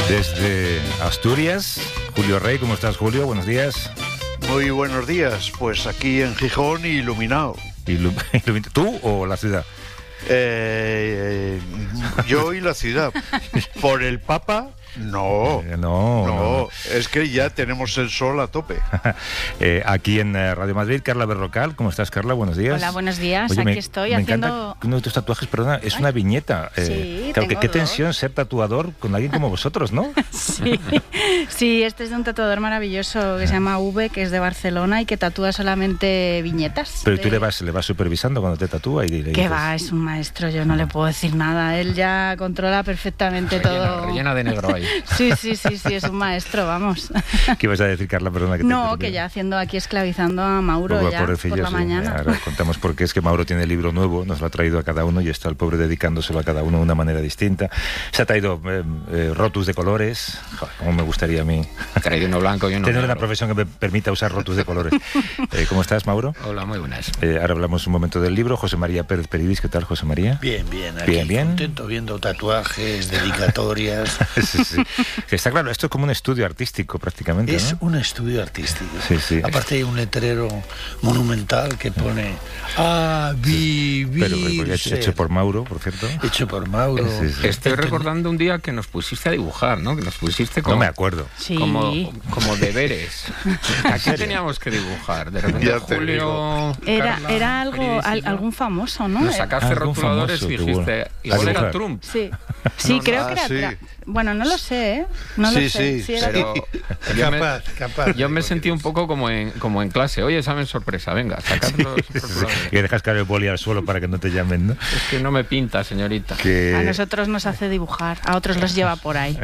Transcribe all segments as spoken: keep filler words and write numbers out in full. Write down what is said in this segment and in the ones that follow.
Desde Asturias, Julio Rey. ¿Cómo estás, Julio? Buenos días. Muy buenos días. Pues aquí en Gijón, iluminado. Ilu- ilumin- ¿Tú o la ciudad? Eh, eh, yo y la ciudad. Por el Papa, no. Eh, no, no, no. es que ya tenemos el sol a tope. eh, aquí en eh, Radio Madrid, Carla Berrocal. ¿Cómo estás, Carla? Buenos días. Hola, buenos días. Oye, aquí me, estoy me haciendo... encanta que uno de tus tatuajes, perdona, es Ay. una viñeta. Eh, Sí, claro, que tengo qué dos. tensión ser tatuador con alguien como vosotros, ¿no? Sí. sí, este es de un tatuador maravilloso que se llama V, que es de Barcelona y que tatúa solamente viñetas. Pero de... tú le vas, le vas supervisando cuando te tatúa y le ¿Qué dices- va? Es un maestro, yo no le puedo decir nada. Él ya controla perfectamente Rellena, todo. rellena de negro ahí. Sí, sí, sí, sí, es un maestro, vamos. ¿Qué ibas a decir, Carla? Perdona que te No, interrumpí. que ya haciendo aquí esclavizando a Mauro Pobre- ya por pobrecillo, la sí. mañana. Ahora contamos por qué es que Mauro tiene libro nuevo, nos lo ha traído a cada uno y está el pobre dedicándoselo a cada uno de una manera distinta. Se ha traído eh, eh, rotus de colores. Joder, cómo me gustaría a mí He traído uno blanco y uno tener negro. una profesión que me permita usar rotus de colores. Eh, ¿Cómo estás, Mauro? Hola, muy buenas. Eh, ahora hablamos un momento del libro. José María Pérez Peridis, ¿qué tal, José María? Bien, bien, aquí Bien, bien. contento viendo tatuajes, dedicatorias. Sí, sí. Está claro, esto es como un estudio artístico prácticamente, Es ¿no? un estudio artístico. Sí, sí. Aparte hay un letrero monumental que pone a vivir. Pero eh, hecho, hecho por Mauro, por cierto. Hecho por Mauro. Sí, sí. Estoy recordando un día que nos pusiste a dibujar, ¿no? Que nos pusiste como, No me acuerdo. Sí. como, como deberes. Aquí teníamos que dibujar. De repente Ya te Julio... Era, Carla, era algo, Peridis y al- yo, algún famoso, ¿no? Nos sacaste Algún rotuladores famoso, y qué dijiste, bueno. A igual era dibujar. Trump. Sí, sí, No, creo ah, que era... sí. tra- Bueno, no lo sé, ¿eh? No Sí, lo sé. sí, era- Pero yo me, Capaz, capaz. yo me sentí un poco como en, como en clase. Oye, examen sorpresa, venga, sacad los rotuladores. Que dejas caer el boli al suelo para que no te llamen, ¿no? Es que no me pinta, señorita. Que... A nosotros nos hace dibujar, a otros los lleva por ahí.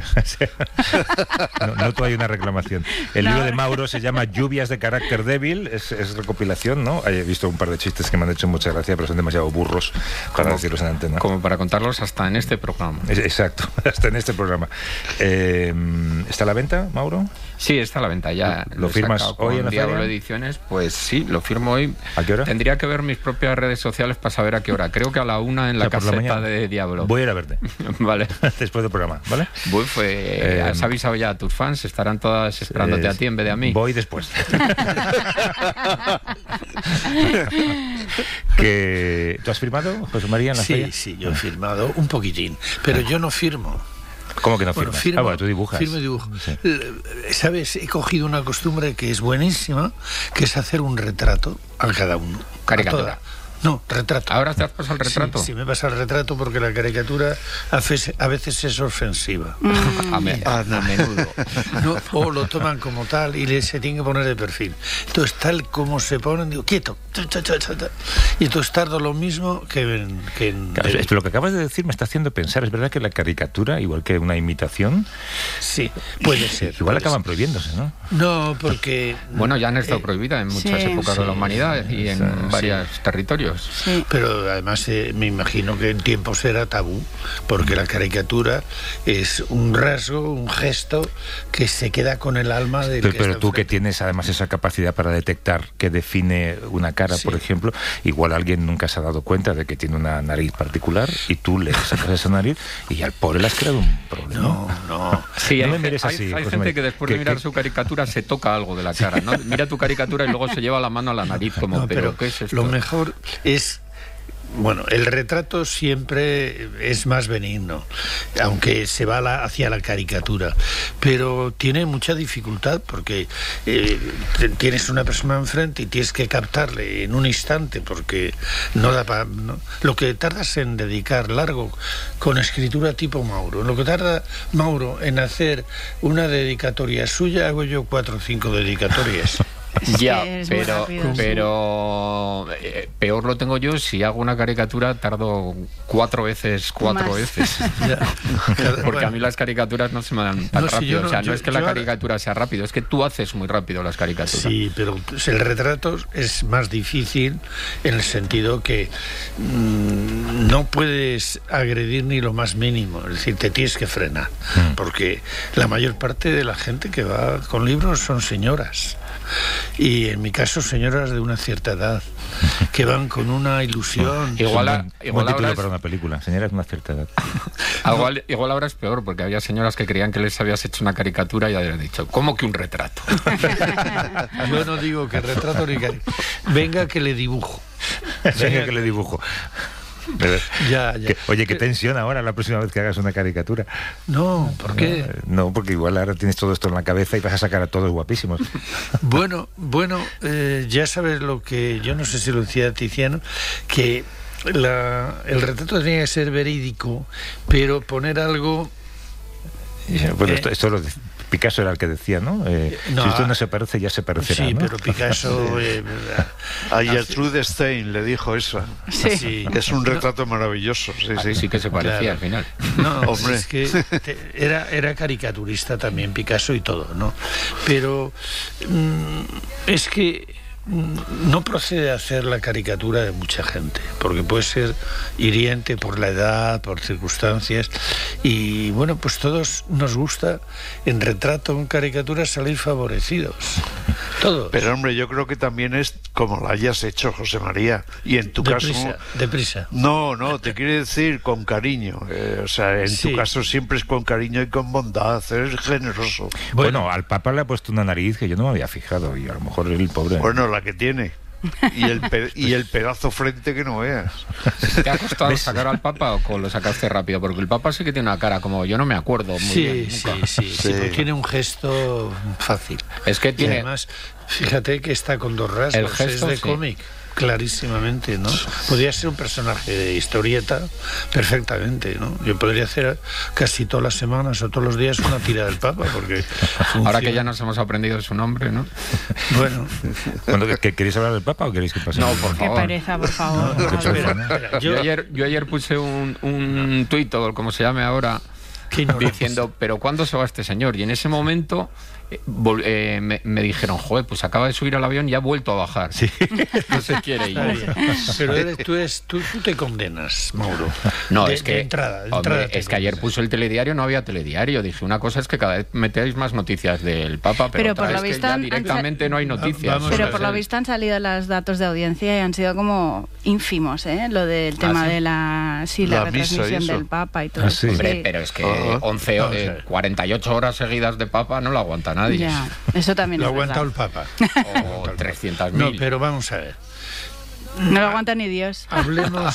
No, no tú hay una reclamación. El No. libro de Mauro se llama Lluvias de carácter débil, es, es recopilación, ¿no? He visto un par de chistes que me han hecho mucha gracia, pero son demasiado burros para Como- decirlos en antena. Como para contarlos hasta en este programa. Es- Exacto, hasta en este programa. Eh, ¿Está a la venta, Mauro? Sí, está a la venta ya. ¿Lo he firmas sacado hoy con en la Diablo feria? Ediciones, pues sí, lo firmo hoy. ¿A qué hora? Tendría que ver mis propias redes sociales para saber a qué hora. Creo que a la una en O la sea, por la caseta mañana. de Diablo. Voy a ir a verte, Vale. después del programa, ¿vale? Voy, fue, Eh, has avisado ya a tus fans, estarán todas esperándote Eh, a ti en vez de a mí. Voy después. que, ¿Tú has firmado, José María, en la Sí, feria? sí, yo he firmado un poquitín, pero yo no firmo. ¿Cómo que no Bueno, firmas? firmo, Ah, bueno, tú dibujas. firmo y dibujo. Sí. Eh, ¿Sabes? He cogido una costumbre que es buenísima, que es hacer un retrato a cada uno. Caricatura. A toda. No, retrato. ¿Ahora te has pasado el retrato? Sí, sí, me pasa el retrato porque la caricatura a veces, a veces es ofensiva. A, me- a menudo. No, o lo toman como tal y le, se tiene que poner de perfil. Entonces, tal como se ponen, digo, quieto. cha, cha, cha, cha, cha. Y entonces tardo lo mismo que en... Que en Claro, es- lo que acabas de decir me está haciendo pensar, es verdad que la caricatura, igual que una imitación, sí, puede ser. igual puede acaban ser. prohibiéndose, ¿no? No, porque... Bueno, ya han estado eh, prohibidas en muchas sí, épocas sí, de la humanidad y en sí, varios territorios. Sí. Pero además eh, me imagino que en tiempos era tabú, porque la caricatura es un rasgo, un gesto que se queda con el alma del Pero, que pero está tú que enfrente. tienes además esa capacidad para detectar qué define una cara, Sí. por ejemplo, igual alguien nunca se ha dado cuenta de que tiene una nariz particular y tú le sacas esa nariz y al pobre le has creado un problema. No, no. Sí, No hay, me ge- mires hay- así, hay José gente María. que después Que- de mirar que- su caricatura se toca algo de la cara, ¿no? Mira tu caricatura y luego se lleva la mano a la nariz como, No, pero, ¿qué es esto? lo mejor es... Bueno, el retrato siempre es más benigno, aunque se va la- hacia la caricatura, pero tiene mucha dificultad porque eh, te- tienes una persona enfrente y tienes que captarle en un instante porque no da para... Lo que tardas en dedicar largo con escritura tipo Mauro, lo que tarda Mauro en hacer una dedicatoria suya, hago yo cuatro o cinco dedicatorias. Es Ya, que es muy pero, rápido, sí. pero eh, peor lo tengo yo, si hago una caricatura tardo cuatro veces, cuatro Más. veces. Ya. Cada- Porque a bueno. mí las caricaturas no se me dan tan No, si rápido. yo no- o sea, no yo- es que la yo ahora- caricatura sea rápido, es que tú haces muy rápido las caricaturas. Sí, pero pues, el retrato es más difícil en el sentido que mmm, no puedes agredir ni lo más mínimo, es decir, te tienes que frenar, Mm. porque la mayor parte de la gente que va con libros son señoras. Y en mi caso, señoras de una cierta edad. que van con una ilusión. Igual, Es a- un buen, igual buen título ahora es- para una película. Señoras de una cierta edad. Igual, igual ahora es peor, porque había señoras que creían que les habías hecho una caricatura y ya habían dicho, ¿cómo que un retrato? Yo no digo que retrato ni cari- Venga que le dibujo. Venga, que le dibujo. Pero- Ya, ya. que- oye, qué tensión ahora la próxima vez que hagas una caricatura. No, ¿por qué? No, porque igual ahora tienes todo esto en la cabeza y vas a sacar a todos guapísimos. Bueno, bueno, eh, ya sabes lo que, yo no sé si lo decía Tiziano, que la, el retrato tenía que ser verídico, pero poner algo... Bueno, Eh, esto, esto lo de- Picasso era el que decía, ¿no? Eh, No, si usted ah, no se parece, ya se parecerá, Sí, ¿no? pero Picasso... eh, A Gertrude Stein le dijo eso. Sí. sí. Que es un retrato maravilloso. Sí, Sí, sí. sí que se parecía Claro. al final. No, Hombre. es que te- era, era caricaturista también Picasso y todo, ¿no? Pero mm, es que mm, no procede a hacer la caricatura de mucha gente, porque puede ser hiriente por la edad, por circunstancias, y bueno, pues todos nos gusta en retrato, en caricatura, salir favorecidos. Todos. Pero hombre, yo creo que también es como lo hayas hecho, José María. Y en tu deprisa, caso... deprisa. No, no, te quiere decir con cariño. Eh, o sea, en Sí. tu caso siempre es con cariño y con bondad. Eres generoso. Bueno, al Papa le ha puesto una nariz que yo no me había fijado y a lo mejor el pobre... Bueno, la que tiene. Y el, pe- y el pedazo frente que no veas. ¿Te ha costado sacar al Papa o lo sacaste rápido? Porque el Papa sí que tiene una cara como yo no me acuerdo muy Sí, bien. sí, nunca. sí, sí, Sí. pero tiene un gesto fácil. Es que Y tiene... además, fíjate que está con dos rasgos, El gesto, es de sí. cómic, clarísimamente, ¿no? Podría ser un personaje de historieta perfectamente, ¿no? Yo podría hacer casi todas las semanas o todos los días una tira del Papa, porque Ahora que funciona. ya nos hemos aprendido su nombre, ¿no? Bueno, Bueno, ¿que- que- ¿Queréis hablar del Papa o queréis que pase? No, por Qué favor. pereza, por favor. qué A ver. pereza, ¿no? espera, Yo, yo, ayer, yo ayer puse un, un tuit, o como se llame ahora, ¿qué no? diciendo, pero ¿cuándo se va este señor? Y en ese momento eh, vol- eh, me, me dijeron, joder, pues acaba de subir al avión y ha vuelto a bajar. Sí. No se quiere Está ir. bien. Pero eres, tú, eres, tú, tú te condenas, Mauro. No, De- es que, de entrada, de hombre, entrada te es que ayer condenas. puso el telediario, no había telediario. Dije, una cosa es que cada vez metéis más noticias del Papa, pero, Pero otra por lo es que visto ya han- directamente no hay noticias. vamos a Pero ver. por lo visto han salido los datos de audiencia y han sido como ínfimos, ¿eh? Lo del ¿Ah, tema sí? de la, sí, la, La misa y retransmisión eso. del Papa y todo Ah, eso. sí. Hombre, sí. pero es que Ajá. once, Vamos a eh, ver. cuarenta y ocho horas seguidas de Papa no lo aguanta nadie. Ya, eso también Lo ha es aguantado el verdad. Papa. O trescientas mil. No, pero vamos a ver. No lo aguanta ni Dios. Hablemos.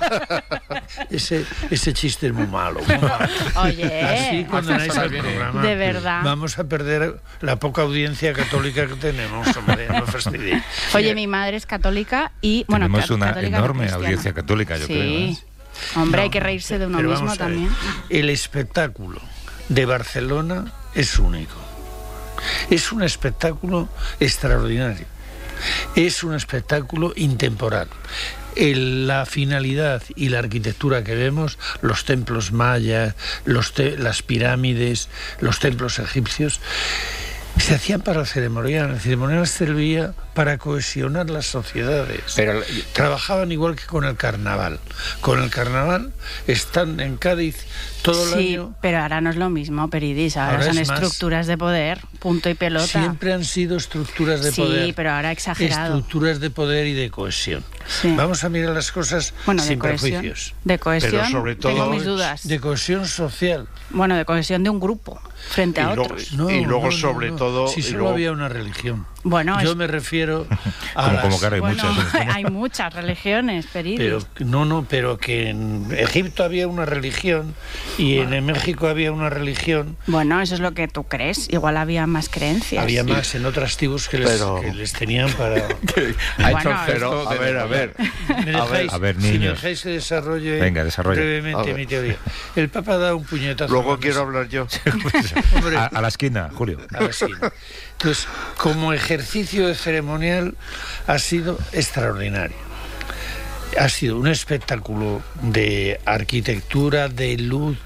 ese, ese chiste es muy malo. Muy malo. Oye, Así condenáis horas al viene. programa. De verdad. Vamos a perder la poca audiencia católica que tenemos, hombre, no fastidies. oye, mi madre es católica y, bueno, Tenemos ca- una católica no enorme cristiana. audiencia católica, yo sí. creo. ¿eh? Hombre, No, hay que reírse de uno pero mismo vamos a ver. también. El espectáculo de Barcelona es único. Es un espectáculo extraordinario. Es un espectáculo intemporal. El- la finalidad y la arquitectura que vemos, los templos mayas, los te- las pirámides, los templos egipcios, se hacían para el ceremonial. El ceremonial servía para cohesionar las sociedades. Pero Trabajaban igual que con el carnaval. Con el carnaval están en Cádiz todo el Sí, año. pero ahora no es lo mismo, Peridis. Ahora, Ahora son es más- estructuras de poder, punto y pelota. Siempre han sido estructuras de sí, poder. pero ahora exagerado. Estructuras de poder y de cohesión. Sí. Vamos a mirar las cosas Bueno, de sin cohesión. prejuicios. De cohesión, Pero sobre todo- tengo mis dudas. De cohesión social. Bueno, de cohesión de un grupo frente Y a luego- otros. No, Y luego, no, no, sobre no. todo, Si y solo luego- había una religión. Bueno, Yo es- me refiero a Como, las- como que ahora hay bueno, muchas. en España. hay muchas religiones, Peridis. Pero no, no, pero que en Egipto había una religión y en México había una religión. Bueno, eso es lo que tú crees. Igual había más creencias. Había más en otras tribus que les, Pero- que les tenían para. ha Bueno, hecho el Pero, gesto a de- ver, a ver. ¿Me dejáis, a ver, si me niños. dejáis que desarrolle Venga, desarrolla. brevemente A ver. mi teoría. El Papa da un puñetazo. a Luego la quiero mesa. hablar yo. Hombre, A, a la esquina, Julio. a la esquina. Entonces, como ejercicio de ceremonial, ha sido extraordinario. Ha sido un espectáculo de arquitectura, de luz,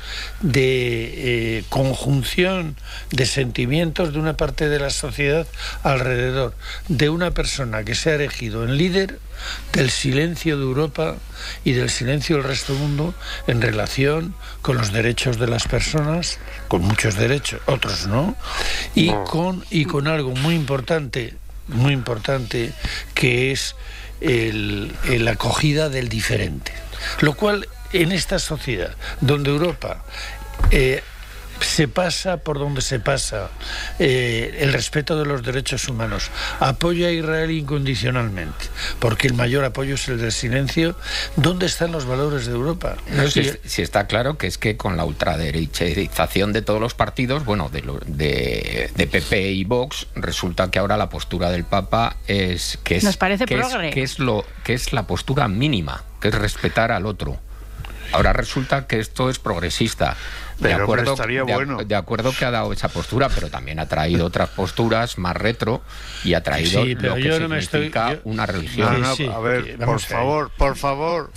de eh, conjunción de sentimientos de una parte de la sociedad alrededor de una persona que se ha erigido en líder del silencio de Europa y del silencio del resto del mundo en relación con los derechos de las personas, con muchos derechos, otros no, y con, y con algo muy importante, muy importante, que es el, el la acogida del diferente. Lo cual, en esta sociedad, donde Europa eh, se pasa por donde se pasa eh, el respeto de los derechos humanos, apoya a Israel incondicionalmente, porque el mayor apoyo es el del silencio, ¿dónde están los valores de Europa? No, si, si está claro que es que con la ultraderechización de todos los partidos, bueno, de, lo, de, de P P y Vox, resulta que ahora la postura del Papa es que es, Nos parece que progre. es, que es lo que es la postura mínima, que es respetar al otro. Ahora resulta que esto es progresista. De Pero, acuerdo, hombre, estaría de, bueno. de acuerdo que ha dado esa postura, pero también ha traído otras posturas más retro y ha traído Sí, pero lo que yo no me significa estoy- yo- una religión. No, no, Sí, sí, a ver, por vamos a ver. favor, por favor.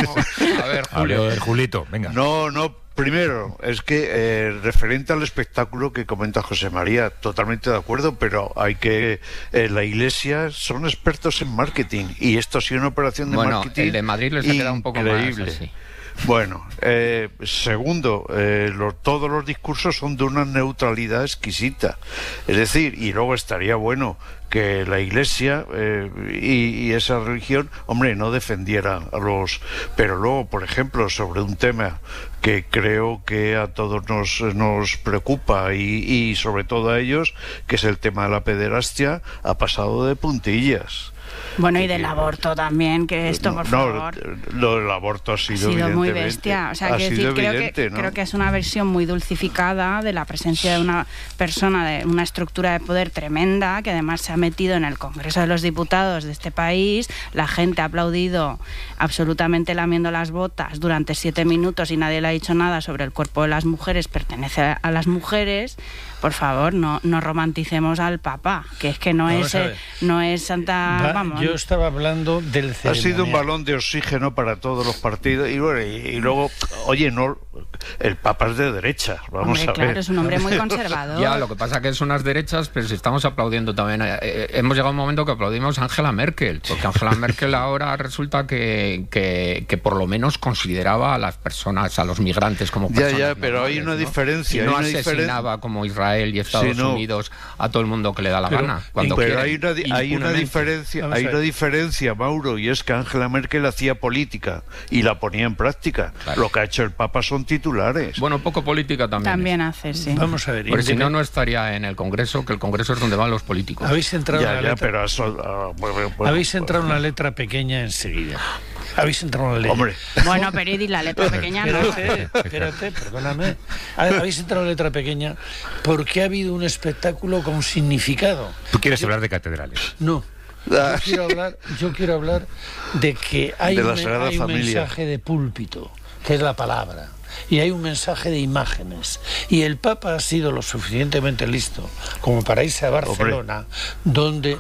A ver, A ver, Julito, venga. No, no, primero, es que eh, referente al espectáculo que comenta José María, totalmente de acuerdo, pero hay que... Eh, la Iglesia son expertos en marketing y esto ha sido una operación de Bueno, marketing el de Madrid les ha quedado un poco más increíble. así. Bueno, eh, segundo, eh, lo- todos los discursos son de una neutralidad exquisita. Es decir, y luego estaría bueno que la Iglesia eh, y, y esa religión, hombre, no defendiera a los... Pero luego, por ejemplo, sobre un tema que creo que a todos nos, nos preocupa y, y sobre todo a ellos, que es el tema de la pederastia, ha pasado de puntillas. Bueno, y del aborto también, que esto, por no, favor... lo del aborto ha sido, Ha sido muy evidentemente, bestia. O sea, ha quiero sido decir, creo, evidente, que, ¿no? creo que es una versión muy dulcificada de la presencia de una persona de una estructura de poder tremenda, que además se ha metido en el Congreso de los Diputados de este país. La gente ha aplaudido absolutamente lamiendo las botas durante siete minutos y nadie le ha dicho nada sobre el cuerpo de las mujeres, pertenece a las mujeres. Por favor, no, no romanticemos al Papa, que es que no, Vamos es, a eh, ver. no es Santa... Va, vamos. yo estaba hablando del Ha sido un ceremonial. balón de oxígeno para todos los partidos y, bueno, y, y luego, oye, no, el Papa es de derecha, vamos Hombre, a claro, ver. es un hombre muy conservador. Ya, lo que pasa que son unas derechas, pero si estamos aplaudiendo también. eh, eh, hemos llegado a un momento que aplaudimos a Angela Merkel, porque Angela Merkel ahora resulta que, que, que por lo menos consideraba a las personas, a los migrantes como Ya, personas ya, pero hay normales, una ¿no? diferencia, Y hay no una asesinaba diferen- como Israel y Estados Sí, no. Unidos a todo el mundo que le da la Pero- gana, cuando Pero quieren, hay una, di- hay una impunemente. diferencia, Vamos hay a ver. una diferencia, Mauro, y es que Angela Merkel hacía política y la ponía en práctica. Claro. Lo que ha hecho el Papa son titulares. Bueno, poco política también. También hace, sí. Vamos a ver. Porque si no, independ- no estaría en el Congreso, que el Congreso es donde van los políticos. Habéis entrado en ya, la ya, letra. pero eso, ah, bueno, bueno, Habéis entrado en la letra pequeña enseguida. Habéis entrado en la letra. Hombre, Bueno, pero y la letra pequeña no. Espérate, espérate, perdóname. Habéis entrado en la letra pequeña porque ha habido un espectáculo con significado. Tú quieres hablar de catedrales. No. Yo quiero hablar, yo quiero hablar de que hay, De la un, Sagrada hay un Familia. mensaje de púlpito, que es la palabra, y hay un mensaje de imágenes. Y el Papa ha sido lo suficientemente listo como para irse a Barcelona, donde,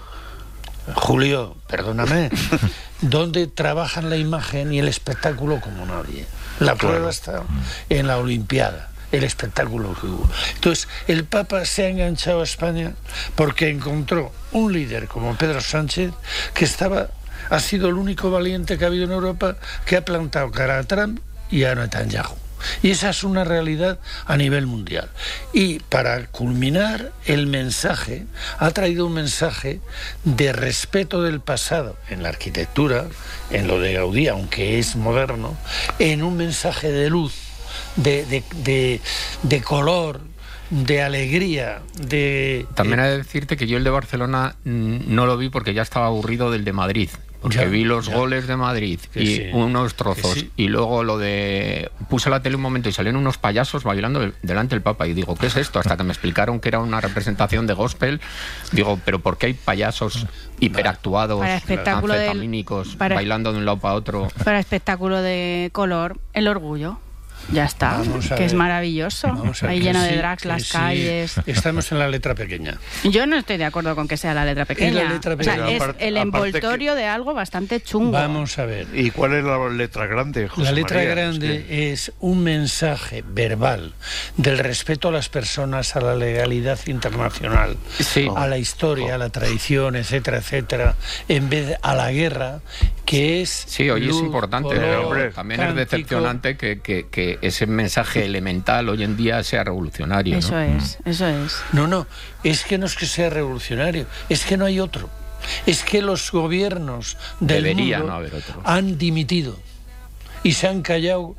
Julio, perdóname, donde trabajan la imagen y el espectáculo como nadie. La Claro. prueba está en la Olimpiada. El espectáculo que hubo. Entonces, el Papa se ha enganchado a España porque encontró un líder como Pedro Sánchez que estaba, ha sido el único valiente que ha habido en Europa que ha plantado cara a Trump y a Netanyahu. Y esa es una realidad a nivel mundial. Y para culminar, el mensaje ha traído un mensaje de respeto del pasado en la arquitectura, en lo de Gaudí, aunque es moderno, en un mensaje de luz, de, de, de, de color, de alegría, de... También eh, he de decirte que yo el de Barcelona mm, no lo vi porque ya estaba aburrido del de Madrid. Porque Ya, vi los ya. goles de Madrid Que y sí, unos trozos. que sí. Y luego lo de... Puse la tele un momento y salieron unos payasos bailando del- delante del Papa. Y digo, ¿qué es esto? Hasta que me explicaron que era una representación de gospel. Digo, ¿pero por qué hay payasos hiperactuados, Para espectáculo del- anfetamínicos, para- bailando de un lado para otro? Para espectáculo de color, el orgullo. Ya está, Vamos a que es ver. maravilloso. Vamos a ver Ahí que lleno de sí, drags que las sí. calles. Estamos en la letra pequeña. Yo no estoy de acuerdo con que sea la letra pequeña. la letra O sea, pequeña. es Aparte- el aparte envoltorio de algo bastante chungo. Vamos a ver. ¿y cuál es la letra grande, José La letra María? grande Es que- es un mensaje verbal del respeto a las personas, a la legalidad internacional, Sí. a la historia, a la tradición, etcétera, etcétera, en vez de a la guerra, que es... Sí, hoy es luz, importante, color, pero hombre, también es cántico. decepcionante que, que- que ese mensaje elemental hoy en día sea revolucionario, ¿no? Eso es, eso es. No, no, es que no es que sea revolucionario, es que no hay otro. Es que los gobiernos del Debería mundo no haber otro. han dimitido y se han callado.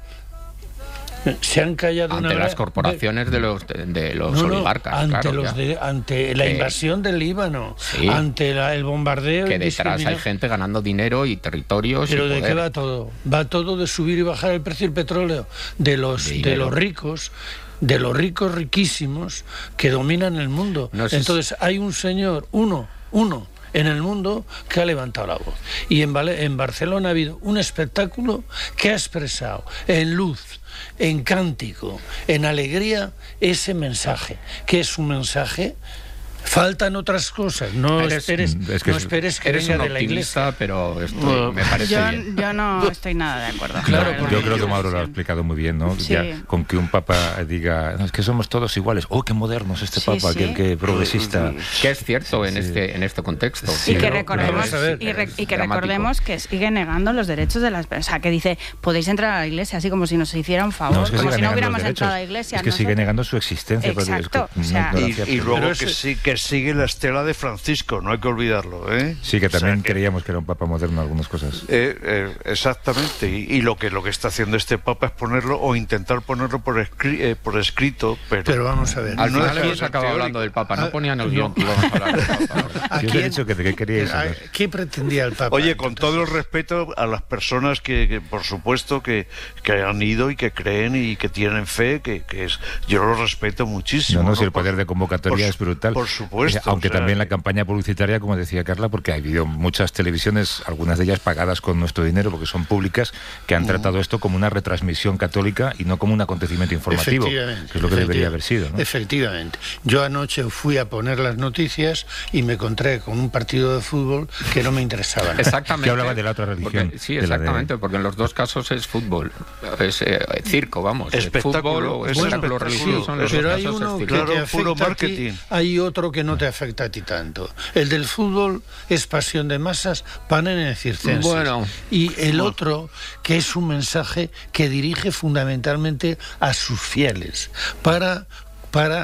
Se han callado ante una las gra- corporaciones de los de, de los No, no, oligarcas, ante, claro, los ya. de- ante la Que- invasión del Líbano, Sí. ante la- el bombardeo. que detrás hay indiscriminado. gente ganando dinero y territorios Pero y ¿de poder. qué va todo? Va todo de subir y bajar el precio del petróleo, de los, de Dinero. los ricos, de los ricos riquísimos que dominan el mundo. No sé Entonces hay un señor, uno, uno, en el mundo que ha levantado la voz. Y en, Vale- en Barcelona ha habido un espectáculo que ha expresado en luz, en cántico, en alegría, ese mensaje, que es un mensaje. Faltan otras cosas, no Eres- esperes, es que no es- esperes que Eres venga un de la iglesia. optimista, pero esto No. me parece Yo, bien. yo no estoy nada de acuerdo. Claro, la verdad. porque Yo creo que yo- Mauro lo ha explicado muy bien, ¿no? Sí. Ya, con que un papa diga, "No, es que somos todos iguales. Oh, qué moderno es este Sí, papa, sí. que, que progresista. Que es cierto en Sí. este en este contexto. Y que pero- recordemos, vamos a ver. y, re- y que Dramático. recordemos que sigue negando los derechos de las personas. O sea, que dice, podéis entrar a la iglesia, así como si nos hiciera un favor, No, es que como sigue si no negando hubiéramos los derechos. entrado a la iglesia. Es que no sigue sé. negando su existencia. porque es que Exacto, una o sea- ignorancia Y, y absoluta. luego Pero que ese- sí que sigue la estela de Francisco, no hay que olvidarlo, ¿eh? Sí, que también O sea, que- creíamos que era un papa moderno en algunas cosas. Eh, eh, exactamente, y, y lo que lo que está haciendo este papa es ponerlo o intentar ponerlo por, escri- eh, por escrito, pero, Pero vamos a ver. Al no final deja de hemos ser acabado teórico. hablando del Papa, no Ah, ponían el no. guión que íbamos a hablar del Papa. ¿A Yo os he dicho que de qué queríais hablar. ¿Qué pretendía el Papa? Oye, con todo el respeto a las personas que, que, por supuesto, que, que han ido y que creen y que tienen fe, que, que es, yo lo respeto muchísimo. No, no, si el Por- poder de convocatoria por es su- brutal. Por supuesto. Eh, Aunque o sea, también la campaña publicitaria, como decía Carla, porque ha habido muchas televisiones, algunas de ellas pagadas con nuestro dinero, porque son públicas, que han tratado esto como una retransmisión católica y no como un acontecimiento informativo, que Efectivamente, es lo que debería efectiva- haber sido, ¿no? Efectivamente. Yo anoche fui a poner las noticias y me encontré con un partido de fútbol que no me interesaba nada. Exactamente. Que hablaba de la otra religión, Porque- sí, de la de- exactamente, porque en los dos casos es fútbol. Es eh, circo, vamos. Espectáculo, Fútbol o es espectáculo espectáculo. religioso. En los Pero dos hay casos uno es que circo. Claro, te puro afecta a marketing. ti, hay otro que no te afecta a ti tanto. El del fútbol es pasión de masas, panen en circenses. Bueno. Y el otro, que es un mensaje que dirige fundamentalmente a sus fieles, para, para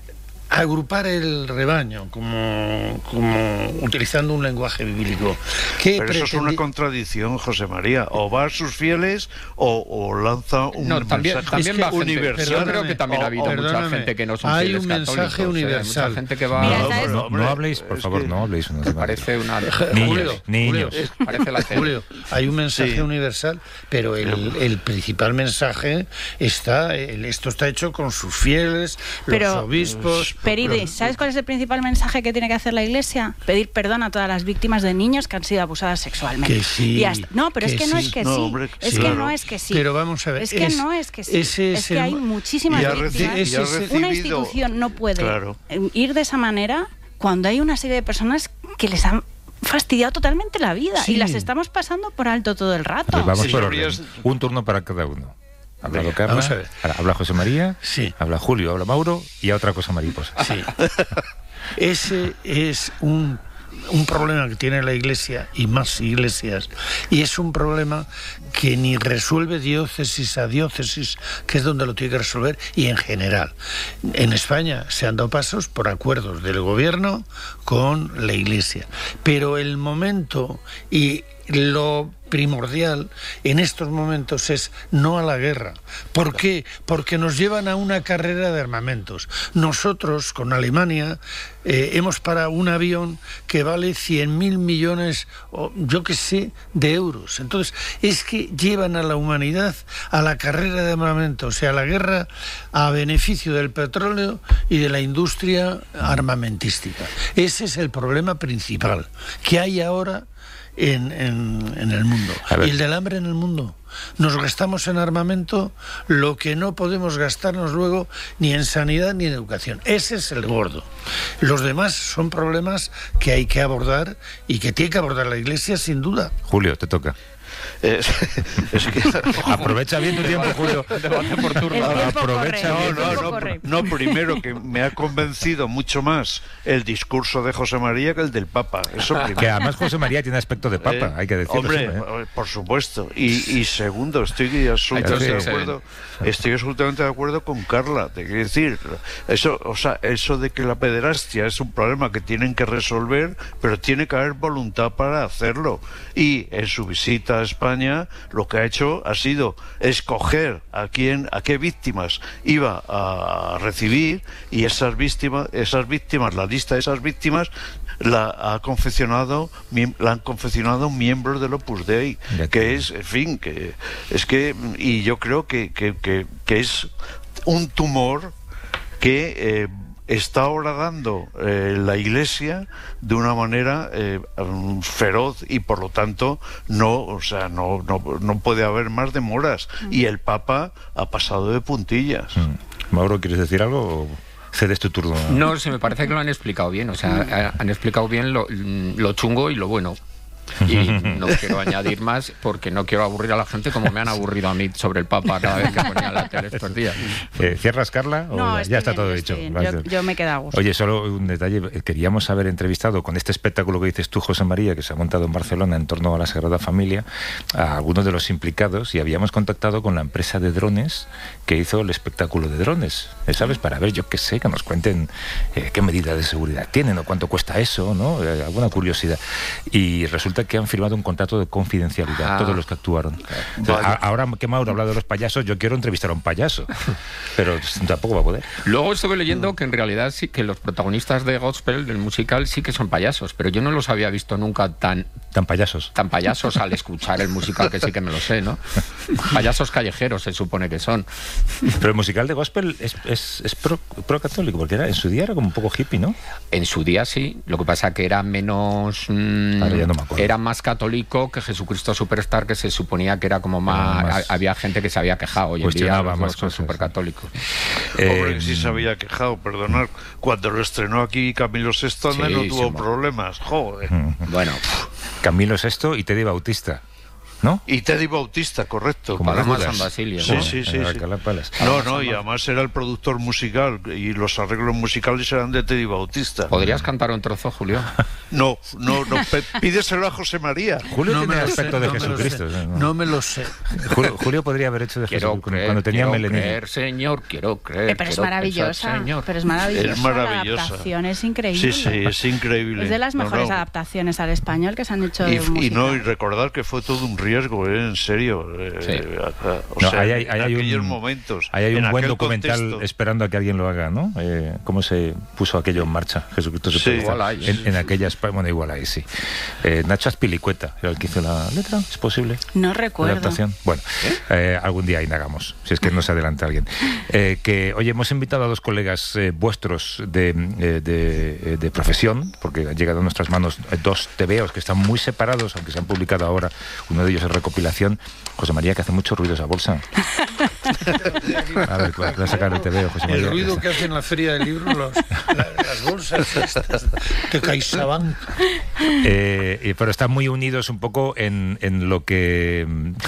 agrupar el rebaño, como, como utilizando un lenguaje bíblico. ¿Qué Pero eso es una pretendi- contradicción, José María. O va a sus fieles o, o lanza un No, también, mensaje también Es que va gente. universal. Yo creo que también ha habido O- o- mucha perdóname, gente que no son hay fieles un católicos, mensaje ¿eh? universal. Mucha gente que va. Mira, No, ¿sabes? no, no habléis, por Es favor, que- no habléis unos demás. Parece una. Niños, Julio, niños. Julio, Parece la tele. Julio, hay un mensaje Sí. universal, pero el, el principal mensaje está, el- esto está hecho con sus fieles, Pero- los obispos. Peridis, los- ¿sabes cuál es el principal mensaje que tiene que hacer la Iglesia? Pedir perdón a todas las víctimas de niños que han sido abusadas sexualmente. Que sí, Y hasta- no, pero es que que no sí. es que No, sí. hombre, es sí. que Claro. no es que sí. Pero vamos a ver, Es que es- no es que sí. ese Es es que el hay mo- muchísimas Y ha víctimas. reci- y ha Ese es- Una recibido- institución no puede Claro. eh, ir de esa manera cuando hay una serie de personas que les han fastidiado totalmente la vida Sí. y las estamos pasando por alto todo el rato. Pues vamos Sí, por habría- orden. Un turno para cada uno. Ha hablado Venga, Carla, vamos a ver. ahora habla José María, Sí. habla Julio, habla Mauro y a otra cosa mariposa. Sí. Ese es un, un problema que tiene la Iglesia y más iglesias, y es un problema que ni resuelve diócesis a diócesis, que es donde lo tiene que resolver, y en general. En España se han dado pasos por acuerdos del gobierno con la Iglesia, pero el momento y lo primordial en estos momentos es no a la guerra. ¿Por qué? Porque nos llevan a una carrera de armamentos. Nosotros, con Alemania, eh, hemos parado un avión que vale cien mil millones, o yo qué sé, de euros. Entonces, es que llevan a la humanidad a la carrera de armamentos, o sea, a la guerra a beneficio del petróleo y de la industria armamentística. Ese es el problema principal que hay ahora En, en, en el mundo. A ver. Y el del hambre en el mundo. Nos gastamos en armamento lo que no podemos gastarnos luego ni en sanidad ni en educación. Ese es el gordo. Los demás son problemas que hay que abordar y que tiene que abordar la Iglesia sin duda. Julio, te toca. Es, es que, aprovecha bien tu tiempo, Julio. Debate por turno. Aprovecha. no, no, no, no, primero que me ha convencido mucho más el discurso de José María que el del Papa. Eso primero. Que además José María tiene aspecto de Papa, Eh, hay que decirlo. Hombre, siempre, ¿eh? por supuesto. Y, y segundo, estoy absolutamente Sí, de sí. acuerdo. Estoy absolutamente de acuerdo con Carla. Te quiero decir, eso, o sea, eso de que la pederastia es un problema que tienen que resolver, pero tiene que haber voluntad para hacerlo. Y en su visita a España, lo que ha hecho ha sido escoger a quién, a qué víctimas iba a recibir, y esas víctimas, esas víctimas, la lista de esas víctimas la ha confeccionado, la han confeccionado miembros del Opus Dei, que es, en fin, que es que, y yo creo que, que, que, que es un tumor que eh, está horadando eh, la Iglesia de una manera eh, feroz, y por lo tanto no, o sea, no, no, no puede haber más demoras, y el Papa ha pasado de puntillas. Mm. Mauro, ¿quieres decir algo o cedes tu turno? No, se me parece que lo han explicado bien, o sea, han explicado bien lo, lo chungo y lo bueno. Y no quiero añadir más porque no quiero aburrir a la gente como me han aburrido a mí sobre el Papa cada vez que ponía la tele estos días. Eh, ¿Cierras, Carla? ¿O No, ya, estoy ya está bien, todo estoy dicho? bien. Yo, yo me quedo a gusto. Oye, solo un detalle. Queríamos haber entrevistado con este espectáculo que dices tú, José María, que se ha montado en Barcelona en torno a la Sagrada Familia, a algunos de los implicados, y habíamos contactado con la empresa de drones que hizo el espectáculo de drones, ¿sabes? Para ver, yo qué sé, que nos cuenten eh, qué medidas de seguridad tienen o cuánto cuesta eso, ¿no? Eh, alguna curiosidad. Y resulta que han firmado un contrato de confidencialidad, ah, todos los que actuaron. Entonces, vale. a, ahora que Mauro ha hablado de los payasos, yo quiero entrevistar a un payaso, pero tampoco va a poder. Luego estuve leyendo que en realidad sí que los protagonistas de Gospel, del musical, sí que son payasos, pero yo no los había visto nunca tan Tan payasos. tan payasos al escuchar el musical, que sí que me lo sé, ¿no? Payasos callejeros se supone que son. Pero el musical de Gospel es, es, es pro, pro católico, porque era, en su día era como un poco hippie, ¿no? En su día sí, lo que pasa que era menos... Mmm, Ahora ya no me acuerdo. Era más católico que Jesucristo Superstar, que se suponía que era como más... más- había gente que se había quejado, hoy en día cuestionaba los más dos son cosas, supercatólicos. Hombre, Eh, sí se había quejado, perdonar. Cuando lo estrenó aquí Camilo Sesto, Sí, no sí, tuvo mo- problemas. Joder. Bueno, Camilo sexto y Teddy Bautista, ¿no? Y Teddy Bautista, correcto. Como Paloma Judas. San Basilio. Sí, ¿no? sí, sí, En sí. Alcalá Palace. No, no, y además era el productor musical y los arreglos musicales eran de Teddy Bautista. ¿Podrías cantar un trozo, Julio? No, no, no, pe- pídeselo a José María. Julio No tiene me el lo sé, aspecto de no me lo Jesucristo. sé. ¿no? No me lo sé. Julio, Julio podría haber hecho de Quiero Jesús creer, cuando tenía quiero melenillo. creer, señor, quiero creer. Eh, pero es quiero maravillosa, pensar, señor. pero es maravillosa. Es maravillosa. La adaptación es increíble. Sí, sí, es increíble. Es de las No, mejores no. adaptaciones al español que se han hecho Y, de y musical. no, y recordar que fue todo un riesgo, ¿eh? En serio. eh, Sí. eh, o No, sea, ahí hay, en ahí hay aquellos un, momentos. ahí hay en un buen aquel documental contexto. esperando a que alguien lo haga, ¿no? Eh, ¿Cómo se puso aquello en marcha? Jesucristo Sí. Superstar. Igual hay. en, en aquella España, bueno, igual ahí, sí. Eh, Nacho Azpilicueta era el que hizo la letra, ¿es posible? No ¿La recuerdo. adaptación? Bueno, eh, algún día indagamos, si es que no se adelanta alguien. Eh, que, oye, hemos invitado a dos colegas eh, vuestros de, eh, de, eh, de profesión, porque han llegado a nuestras manos eh, dos tebeos que están muy separados, aunque se han publicado ahora. Uno de ellos es recopilación. José María, que hace mucho ruido esa bolsa. A ver, ¿cuál va a sacar el tebeo, José María? El ruido que hace en la feria del libro los, la- las bolsas estas de CaixaBank. Eh, y- pero están muy unidos un poco en, en lo que...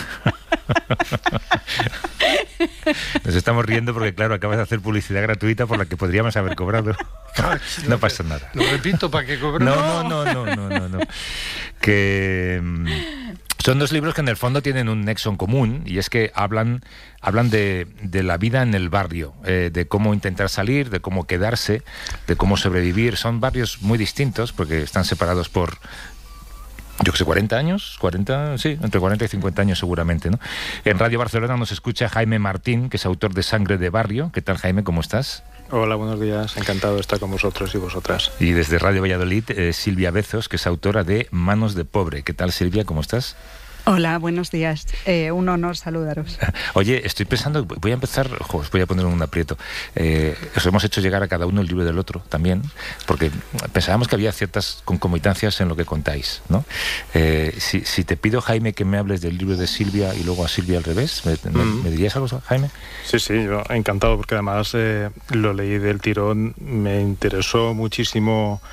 Nos estamos riendo porque, claro, acabas de hacer publicidad gratuita por la que podríamos haber cobrado. No pasa nada. Lo repito para que cobre. No, no, no, no, no, no. Que mm, son dos libros que en el fondo tienen un nexo en común, y es que hablan, hablan de, de la vida en el barrio, eh, de cómo intentar salir, de cómo quedarse, de cómo sobrevivir. Son barrios muy distintos porque están separados por, yo que sé, cuarenta años, cuarenta, sí, entre cuarenta y cincuenta años seguramente, ¿no? En Radio Barcelona nos escucha Jaime Martín, que es autor de Sangre de Barrio. ¿Qué tal, Jaime? ¿Cómo estás? Hola, buenos días. Encantado de estar con vosotros y vosotras. Y desde Radio Valladolid, eh, Silvia Bezos, que es autora de Manos de Pobre. ¿Qué tal, Silvia? ¿Cómo estás? Hola, buenos días. Eh, un honor saludaros. Oye, estoy pensando, voy a empezar, ojo, os voy a poner un aprieto. Eh, os hemos hecho llegar a cada uno el libro del otro también, porque pensábamos que había ciertas concomitancias en lo que contáis, ¿no? Eh, si, si te pido, Jaime, que me hables del libro de Silvia y luego a Silvia al revés, ¿me, me, Mm. ¿me dirías algo, Jaime? Sí, sí, yo encantado porque además eh, lo leí del tirón, me interesó muchísimo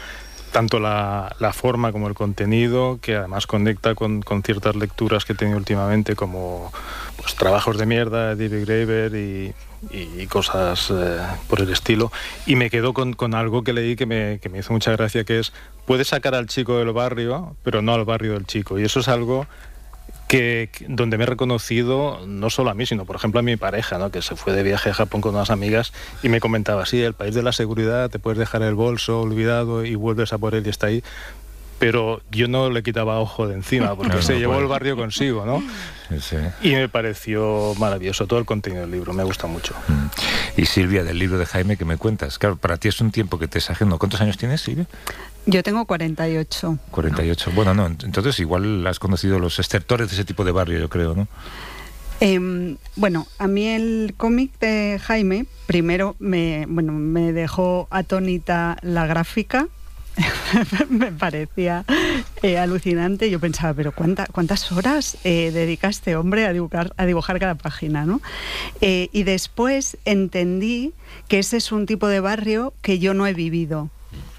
tanto la, la forma como el contenido, que además conecta con, con ciertas lecturas que he tenido últimamente, como pues, Trabajos de mierda de David Graeber y, y, y cosas eh, por el estilo. Y me quedo con, con algo que leí que me, que me hizo mucha gracia, que es: puedes sacar al chico del barrio, pero no al barrio del chico. Y eso es algo que, que donde me he reconocido, no solo a mí, sino por ejemplo a mi pareja, ¿no? Que se fue de viaje a Japón con unas amigas y me comentaba: sí, el país de la seguridad, te puedes dejar el bolso olvidado y vuelves a por él y está ahí. Pero yo no le quitaba ojo de encima, porque no, se no llevó puede. el barrio consigo, ¿no? Sí, sí. Y me pareció maravilloso todo el contenido del libro, me gusta mucho. Mm. Y Silvia, del libro de Jaime, ¿qué me cuentas? Claro, para ti es un tiempo que te es ajeno. ¿Cuántos años tienes, Silvia? Yo tengo cuarenta y ocho. cuarenta y ocho. Bueno, no, entonces igual has conocido los estertores de ese tipo de barrio, yo creo, ¿no? Eh, bueno, a mí el cómic de Jaime, primero me, bueno, me dejó atónita la gráfica. Me parecía eh, alucinante. Yo pensaba, pero ¿cuánta, cuántas horas eh, dedica este hombre a dibujar, a dibujar cada página, ¿no? Eh, y después entendí que ese es un tipo de barrio que yo no he vivido.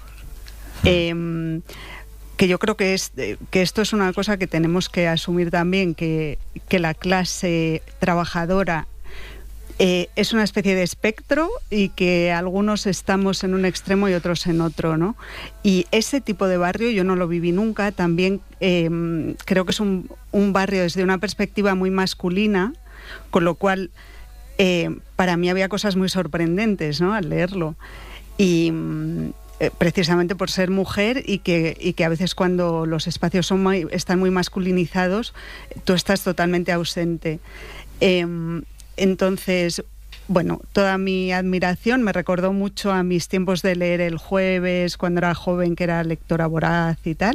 Eh, que yo creo que, es, que esto es una cosa que tenemos que asumir también, que, que la clase trabajadora Eh, es una especie de espectro y que algunos estamos en un extremo y otros en otro, ¿no? Y ese tipo de barrio yo no lo viví nunca. También eh, creo que es un, un barrio desde una perspectiva muy masculina, con lo cual eh, para mí había cosas muy sorprendentes, ¿no?, al leerlo. Y eh, precisamente por ser mujer y que, y que a veces cuando los espacios son muy, están muy masculinizados, tú estás totalmente ausente. Eh, Entonces, bueno, toda mi admiración me recordó mucho a mis tiempos de leer El Jueves, cuando era joven, que era lectora voraz y tal.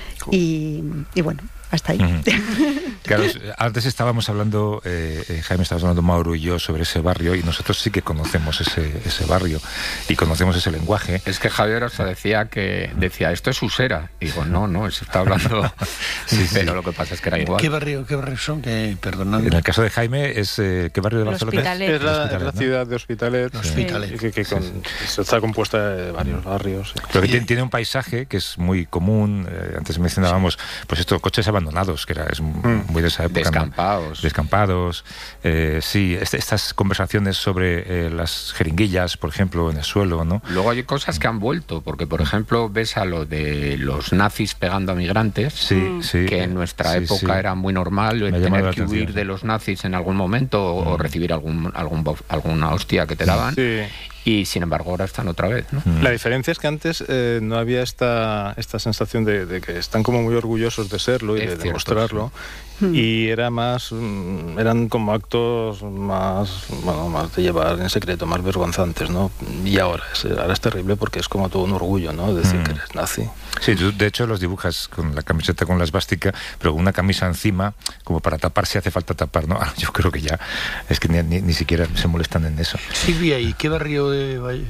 Y, y bueno, hasta ahí. Uh-huh. Claro, antes estábamos hablando, eh, eh, Jaime, estábamos hablando Mauro y yo sobre ese barrio, y nosotros sí que conocemos ese, ese barrio y conocemos ese lenguaje. Es que Javier Osa decía que decía esto es Usera. Y digo, no, no, se está hablando. Sí, sí. Pero lo que pasa es que era igual. ¿Qué barrio, qué barrio son? Que, perdonad. En el caso de Jaime, es eh, ¿qué barrio de Barcelona? Es la, es la ciudad de Hospitalet. Sí. Hospitalet. Que, que con, sí. Está compuesta de varios barrios. Sí. Pero que tiene, tiene un paisaje que es muy común. Eh, antes mencionábamos, pues estos coches abandonados, que era es muy de esa época. Descampados. ¿no? Descampados. Eh, sí, este, estas conversaciones sobre eh, las jeringuillas, por ejemplo, en el suelo, ¿no? Luego hay cosas que han vuelto, porque por ejemplo ves a lo de los nazis pegando a migrantes, sí, sí, que en nuestra sí, época sí. era muy normal Me tener que huir de los nazis en algún momento o, mm. o recibir algún, algún alguna hostia que te daban. Sí. Y sin embargo ahora están otra vez, ¿no? La diferencia es que antes eh, no había esta, esta sensación de, de que están como muy orgullosos de serlo y es de cierto, demostrarlo. Sí. Y era más, eran como actos más, bueno, más de llevar en secreto, más vergonzantes, ¿no? Y ahora es, ahora es terrible porque es como todo un orgullo, ¿no? Decir mm. que eres nazi. Sí, tú de hecho los dibujas con la camiseta con la esvástica, pero con una camisa encima, como para tapar si hace falta tapar, ¿no? Yo creo que ya es que ni, ni, ni siquiera se molestan en eso. Silvia, ¿y qué barrio de Valle?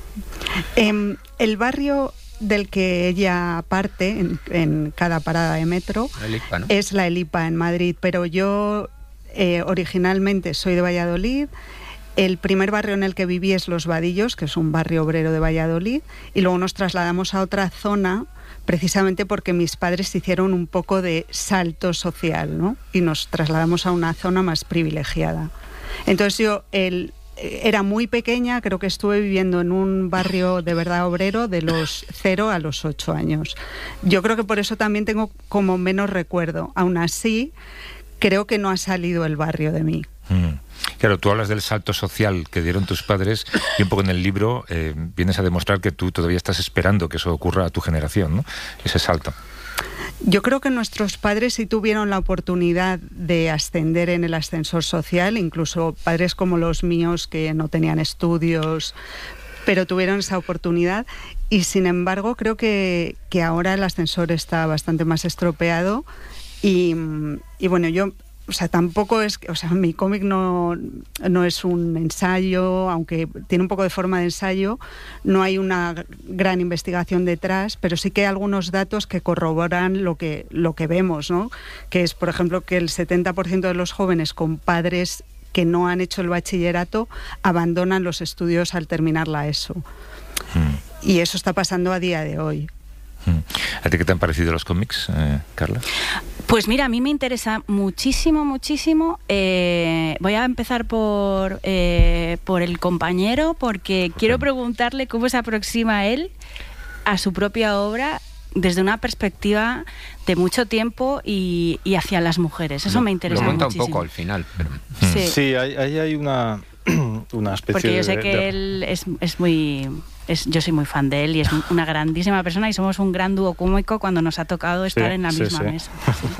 Eh, el barrio del que ella parte en, en cada parada de metro la Elipa, ¿no? es la Elipa en Madrid, pero yo eh, originalmente soy de Valladolid. El primer barrio en el que viví es Los Vadillos, que es un barrio obrero de Valladolid, y luego nos trasladamos a otra zona precisamente porque mis padres hicieron un poco de salto social, ¿no? Y nos trasladamos a una zona más privilegiada. Entonces yo el era muy pequeña, creo que estuve viviendo en un barrio de verdad obrero de los cero a los ocho años. Yo creo que por eso también tengo como menos recuerdo. Aún así, creo que no ha salido el barrio de mí. Mm. Claro, tú hablas del salto social que dieron tus padres y un poco en el libro eh, vienes a demostrar que tú todavía estás esperando que eso ocurra a tu generación, ¿no? Ese salto. Yo creo que nuestros padres sí tuvieron la oportunidad de ascender en el ascensor social, incluso padres como los míos que no tenían estudios, pero tuvieron esa oportunidad. Y sin embargo creo que, que ahora el ascensor está bastante más estropeado y, y bueno, yo... O sea, tampoco es... O sea, mi cómic no, no es un ensayo, aunque tiene un poco de forma de ensayo, no hay una gran investigación detrás, pero sí que hay algunos datos que corroboran lo que, lo que vemos, ¿no? Que es, por ejemplo, que el setenta por ciento de los jóvenes con padres que no han hecho el bachillerato abandonan los estudios al terminar la ESO. Mm. Y eso está pasando a día de hoy. ¿A ti qué te han parecido los cómics, eh, Carla? Pues mira, a mí me interesa muchísimo, muchísimo. Eh, voy a empezar por, eh, por el compañero, porque okay. quiero preguntarle cómo se aproxima él a su propia obra desde una perspectiva de mucho tiempo y, y hacia las mujeres. Eso lo, me interesa lo cuenta muchísimo. un poco al final. Pero... Sí, sí ahí hay, hay una, una especie porque yo sé de, que de... él es, es muy... Es, yo soy muy fan de él y es una grandísima persona y somos un gran dúo cómico cuando nos ha tocado estar sí, en la sí, misma sí. mesa.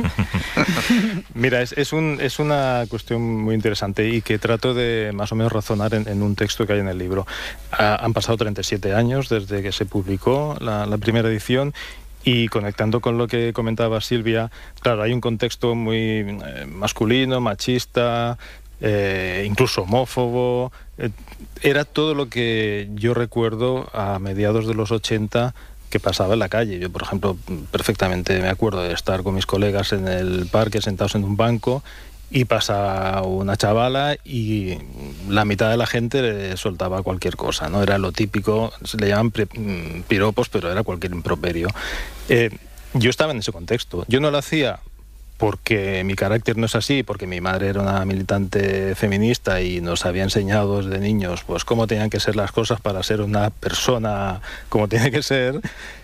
Sí. Mira, es, es, un, es una cuestión muy interesante y que trato de más o menos razonar en, en un texto que hay en el libro. Ha, han pasado treinta y siete años desde que se publicó la, la primera edición. Y conectando con lo que comentaba Silvia, claro, hay un contexto muy eh, masculino, machista, eh, incluso homófobo. Eh, era todo lo que yo recuerdo a mediados de los ochenta que pasaba en la calle. Yo, por ejemplo, perfectamente me acuerdo de estar con mis colegas en el parque sentados en un banco y pasa una chavala y la mitad de la gente le soltaba cualquier cosa, ¿no? Era lo típico, se le llaman piropos, pero era cualquier improperio. Eh, yo estaba en ese contexto. Yo no lo hacía porque mi carácter no es así, porque mi madre era una militante feminista y nos había enseñado desde niños pues cómo tenían que ser las cosas para ser una persona como tiene que ser,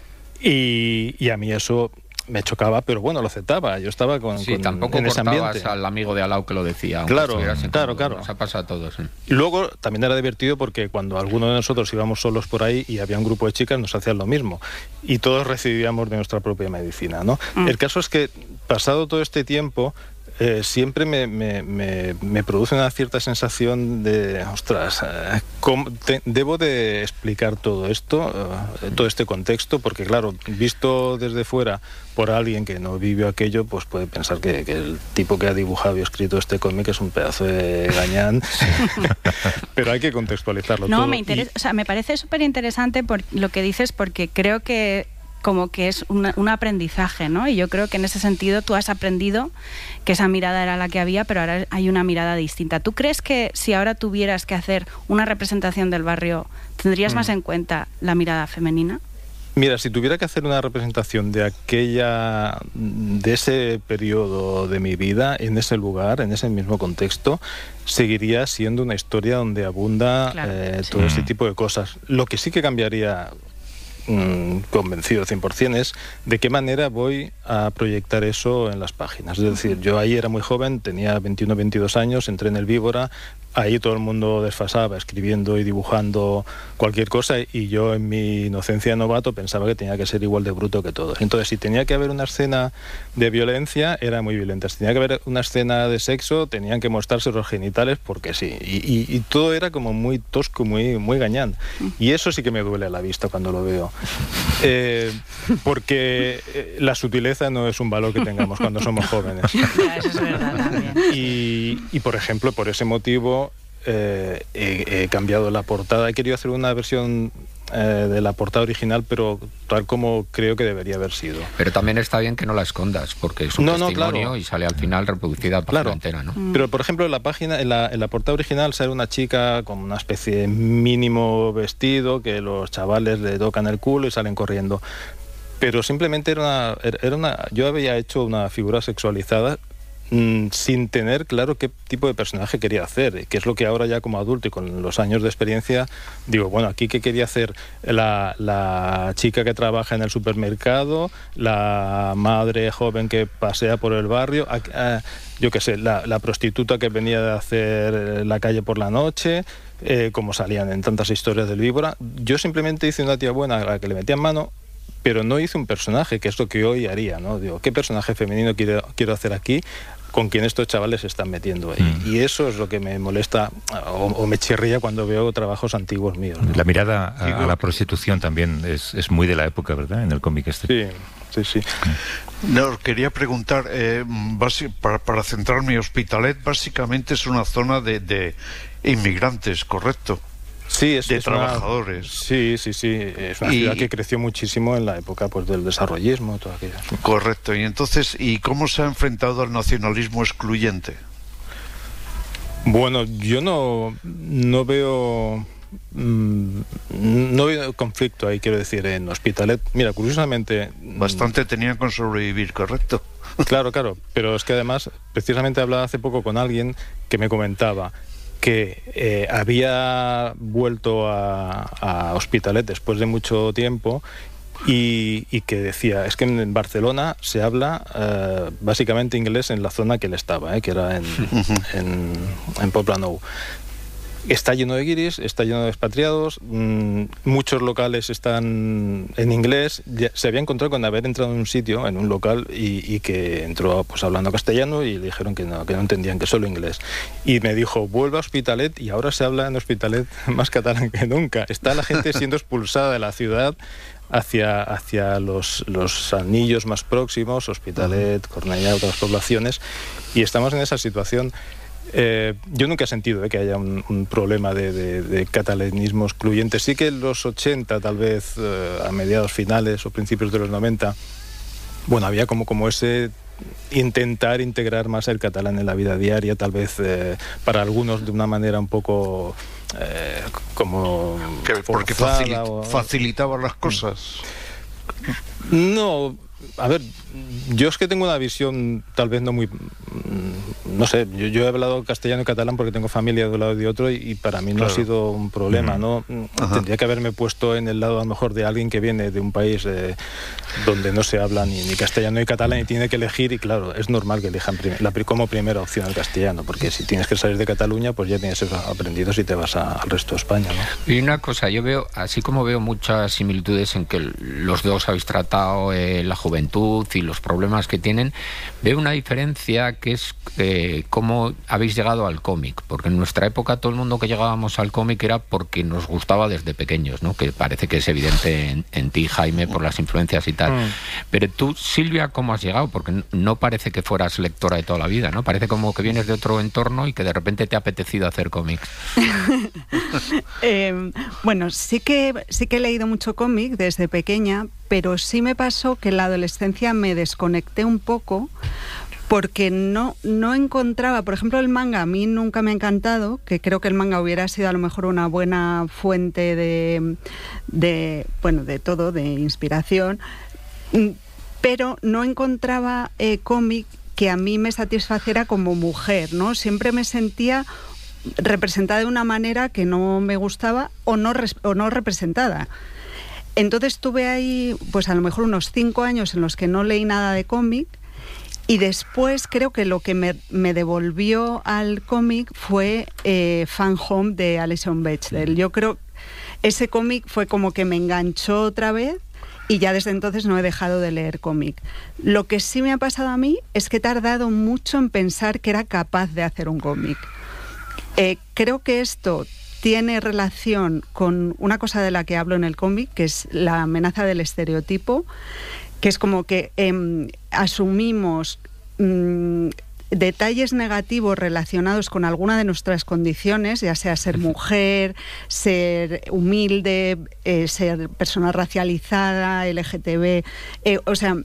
y, y a mí eso me chocaba, pero bueno, lo aceptaba. Yo estaba con, sí, con tampoco en ese ambiente. Al amigo de al lado que lo decía. Claro, claro, claro. Nos ha pasado a todos. ¿eh? Y luego también era divertido porque cuando alguno de nosotros íbamos solos por ahí y había un grupo de chicas, nos hacían lo mismo. Y todos recibíamos de nuestra propia medicina, ¿no? Mm. El caso es que, pasado todo este tiempo, Eh, siempre me, me, me, me produce una cierta sensación de, ostras, eh, ¿cómo te, debo de explicar todo esto, eh, todo este contexto, porque claro, visto desde fuera por alguien que no vivió aquello, pues puede pensar que, que el tipo que ha dibujado y escrito este cómic es un pedazo de gañán, pero hay que contextualizarlo no, todo. me interesa, y... o sea, me parece súper interesante por lo que dices, porque creo que como que es una, un aprendizaje, ¿no? Y yo creo que en ese sentido tú has aprendido que esa mirada era la que había, pero ahora hay una mirada distinta. ¿Tú crees que si ahora tuvieras que hacer una representación del barrio, tendrías mm. más en cuenta la mirada femenina? Mira, si tuviera que hacer una representación de aquella, de ese periodo de mi vida, en ese lugar, en ese mismo contexto, seguiría siendo una historia donde abunda claro, eh, sí. todo este tipo de cosas. Lo que sí que cambiaría, convencido cien por ciento, es de qué manera voy a proyectar eso en las páginas. Es decir, yo ahí era muy joven, tenía veintiuno, veintidós años, entré en el Víbora, ahí todo el mundo desfasaba, escribiendo y dibujando cualquier cosa, y yo en mi inocencia de novato pensaba que tenía que ser igual de bruto que todos. Entonces, si tenía que haber una escena de violencia, era muy violenta. Si tenía que haber una escena de sexo, tenían que mostrarse los genitales porque sí. Y, y, y todo era como muy tosco, muy, muy gañán. Y eso sí que me duele a la vista cuando lo veo. Eh, porque eh, la sutileza no es un valor que tengamos cuando somos jóvenes. Eso es verdad también. Y, y por ejemplo, por ese motivo eh, he, he cambiado la portada. He querido hacer una versión eh, de la portada original, pero tal como creo que debería haber sido. Pero también está bien que no la escondas, porque es un no, testimonio no, claro. y sale al final reproducida la claro. página entera, ¿no? Mm. Pero por ejemplo, en la página, en la, en la portada original sale una chica con una especie de mínimo vestido que los chavales le tocan el culo y salen corriendo. Pero simplemente era una, era una yo había hecho una figura sexualizada mmm, sin tener claro qué tipo de personaje quería hacer, que es lo que ahora ya como adulto y con los años de experiencia digo, bueno, aquí qué quería hacer la, la chica que trabaja en el supermercado, la madre joven que pasea por el barrio, a, a, yo qué sé, la, la prostituta que venía de hacer la calle por la noche, eh, como salían en tantas historias del Víbora. Yo simplemente hice una tía buena a la que le metían mano, pero no hice un personaje, que es lo que hoy haría, ¿no? Digo, ¿qué personaje femenino quiero, quiero hacer aquí con quien estos chavales se están metiendo? Mm. Y, y eso es lo que me molesta o, o me chirría cuando veo trabajos antiguos míos, ¿no? La mirada a, a la prostitución también es, es muy de la época, ¿verdad? En el cómic este. Sí, sí, sí. No, quería preguntar, eh, para, para centrarme, Hospitalet básicamente es una zona de, de inmigrantes, ¿correcto? Sí, es, de es trabajadores. Una, sí, sí, sí. Es una y, ciudad que creció muchísimo en la época pues del desarrollismo, todo aquello. Correcto. Y entonces, ¿y cómo se ha enfrentado al nacionalismo excluyente? Bueno, yo no, no veo mmm, no hay conflicto ahí, quiero decir, en Hospitalet. Mira, curiosamente... Bastante tenían con sobrevivir, ¿correcto? Claro, claro, pero es que además, precisamente hablaba hace poco con alguien que me comentaba que eh, había vuelto a, a Hospitalet después de mucho tiempo y, y que decía, es que en Barcelona se habla eh, básicamente inglés en la zona que él estaba, eh, que era en, en, en Poblenou. Está lleno de guiris, está lleno de expatriados, mmm, muchos locales están en inglés. Ya, se había encontrado con haber entrado en un sitio, en un local, y, y que entró pues hablando castellano y le dijeron que no, que no entendían, que solo inglés. Y me dijo, vuelve a Hospitalet y ahora se habla en Hospitalet más catalán que nunca. Está la gente siendo expulsada de la ciudad hacia, hacia los, los anillos más próximos, Hospitalet, Cornellà, otras poblaciones, y estamos en esa situación. Eh, yo nunca he sentido eh, que haya un, un problema de, de, de catalanismo excluyente. Sí que en los ochenta, tal vez eh, a mediados finales o principios de los noventa, bueno, había como, como ese intentar integrar más el catalán en la vida diaria, tal vez eh, para algunos de una manera un poco eh, como que porque facilit o... facilitaba las cosas. No, a ver, yo es que tengo una visión tal vez no muy... No sé, yo, yo he hablado castellano y catalán porque tengo familia de un lado y de otro y, y para mí no claro. ha sido un problema, ¿no? Ajá. Tendría que haberme puesto en el lado a lo mejor de alguien que viene de un país eh, donde no se habla ni, ni castellano ni catalán y tiene que elegir, y claro, es normal que elijan prim la, como primera opción el castellano, porque si tienes que salir de Cataluña, pues ya tienes eso aprendido si te vas a, al resto de España, ¿no? Y una cosa, yo veo, así como veo muchas similitudes en que los dos habéis tratado eh, la juventud y los problemas que tienen, veo una diferencia que es eh, cómo habéis llegado al cómic, porque en nuestra época todo el mundo que llegábamos al cómic era porque nos gustaba desde pequeños, ¿no? Que parece que es evidente en, en ti, Jaime, por las influencias y tal. Mm. Pero tú, Silvia, ¿cómo has llegado? Porque no parece que fueras lectora de toda la vida, ¿no? Parece como que vienes de otro entorno y que de repente te ha apetecido hacer cómics. eh, bueno, sí que, sí que he leído mucho cómic desde pequeña, pero sí me pasó que en la adolescencia me desconecté un poco porque no, no encontraba, por ejemplo, el manga a mí nunca me ha encantado, que creo que el manga hubiera sido a lo mejor una buena fuente de, de bueno, de todo, de inspiración, pero no encontraba eh, cómic que a mí me satisfaciera como mujer, ¿no? Siempre me sentía representada de una manera que no me gustaba o no, o no representada. Entonces tuve ahí, pues a lo mejor unos cinco años en los que no leí nada de cómic, y después creo que lo que me, me devolvió al cómic fue eh, Fan Home de Alison Bechdel. Yo creo ese cómic fue como que me enganchó otra vez y ya desde entonces no he dejado de leer cómic. Lo que sí me ha pasado a mí es que he tardado mucho en pensar que era capaz de hacer un cómic. Eh, creo que esto tiene relación con una cosa de la que hablo en el cómic, que es la amenaza del estereotipo, que es como que eh, asumimos mmm, detalles negativos relacionados con alguna de nuestras condiciones, ya sea ser mujer, ser humilde, eh, ser persona racializada, L G T B, eh, o sea,